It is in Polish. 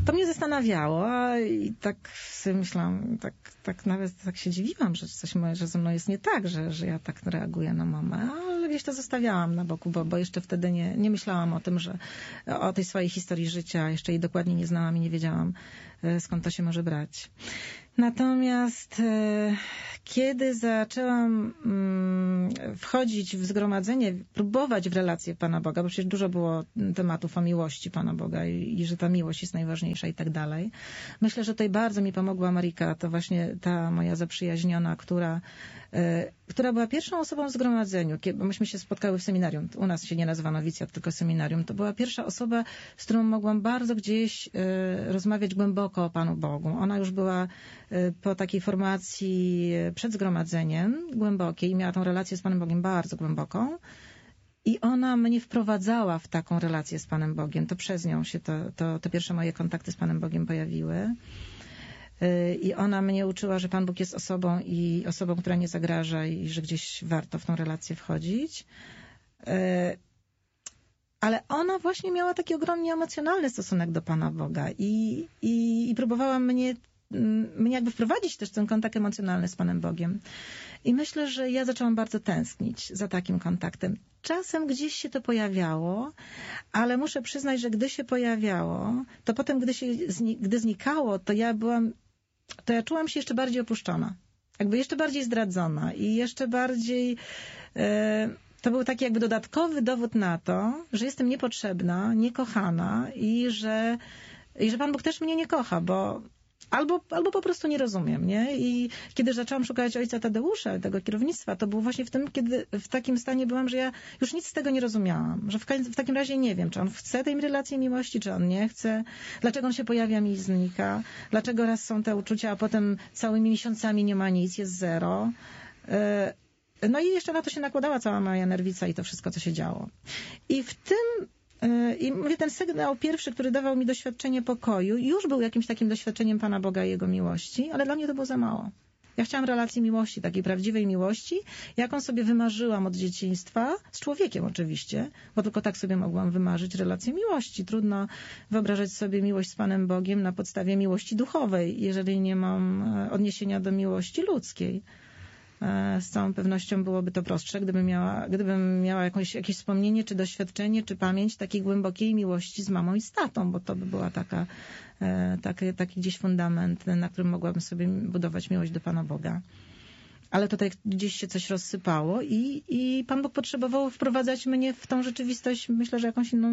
to mnie zastanawiało i tak sobie myślałam, tak nawet tak się dziwiłam, że że ze mną jest nie tak, że ja tak reaguję na mamę, ale gdzieś to zostawiałam na boku, bo jeszcze wtedy nie myślałam o tym, o tej swojej historii życia, jeszcze jej dokładnie nie znałam i nie wiedziałam, skąd to się może brać. Natomiast kiedy zaczęłam wchodzić w zgromadzenie, próbować w relację Pana Boga, bo przecież dużo było tematów o miłości Pana Boga i że ta miłość jest najważniejsza i tak dalej. Myślę, że tutaj bardzo mi pomogła Marika, to właśnie ta moja zaprzyjaźniona, która była pierwszą osobą w zgromadzeniu, bo myśmy się spotkały w seminarium. U nas się nie nazywa nowicjat, tylko seminarium. To była pierwsza osoba, z którą mogłam bardzo gdzieś rozmawiać głęboko o Panu Bogu. Ona już była po takiej formacji przed zgromadzeniem głębokiej i miała tą relację z Panem Bogiem bardzo głęboką. I ona mnie wprowadzała w taką relację z Panem Bogiem. To przez nią się te pierwsze moje kontakty z Panem Bogiem pojawiły. I ona mnie uczyła, że Pan Bóg jest osobą i osobą, która nie zagraża i że gdzieś warto w tą relację wchodzić. Ale ona właśnie miała taki ogromnie emocjonalny stosunek do Pana Boga i próbowała mnie jakby wprowadzić też w ten kontakt emocjonalny z Panem Bogiem. I myślę, że ja zaczęłam bardzo tęsknić za takim kontaktem. Czasem gdzieś się to pojawiało, ale muszę przyznać, że gdy się pojawiało, to potem, gdy znikało, to ja czułam się jeszcze bardziej opuszczona. Jakby jeszcze bardziej zdradzona i jeszcze bardziej... To był taki jakby dodatkowy dowód na to, że jestem niepotrzebna, niekochana i że Pan Bóg też mnie nie kocha, bo albo po prostu nie rozumiem, nie? I kiedy zaczęłam szukać ojca Tadeusza, tego kierownictwa, to było właśnie kiedy w takim stanie byłam, że ja już nic z tego nie rozumiałam, że w takim razie nie wiem, czy on chce tej relacji miłości, czy on nie chce, dlaczego on się pojawia mi i znika, dlaczego raz są te uczucia, a potem całymi miesiącami nie ma nic, jest zero. No i jeszcze na to się nakładała cała moja nerwica i to wszystko, co się działo. I mówię, ten sygnał pierwszy, który dawał mi doświadczenie pokoju, już był jakimś takim doświadczeniem Pana Boga i Jego miłości, ale dla mnie to było za mało. Ja chciałam relacji miłości, takiej prawdziwej miłości, jaką sobie wymarzyłam od dzieciństwa, z człowiekiem oczywiście, bo tylko tak sobie mogłam wymarzyć relację miłości. Trudno wyobrażać sobie miłość z Panem Bogiem na podstawie miłości duchowej, jeżeli nie mam odniesienia do miłości ludzkiej. Z całą pewnością byłoby to prostsze, gdybym miała jakieś wspomnienie, czy doświadczenie, czy pamięć takiej głębokiej miłości z mamą i z tatą, bo to by była taki gdzieś fundament, na którym mogłabym sobie budować miłość do Pana Boga. Ale tutaj gdzieś się coś rozsypało i Pan Bóg potrzebował wprowadzać mnie w tą rzeczywistość, myślę, że jakąś inną